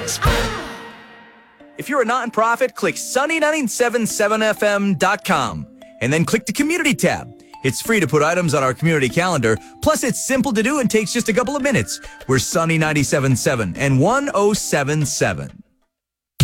If you're a nonprofit, click sunny977fm.com and then click the Community tab. It's free to put items on our community calendar, plus it's simple to do and takes just a couple of minutes. We're Sunny 97.7 and 107.7.